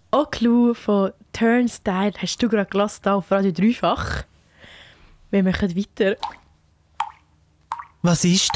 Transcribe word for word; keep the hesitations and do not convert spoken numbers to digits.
Oclu von Turnstile hast du gerade gelassen auf Radio Dreifach. Wir machen weiter. Was ist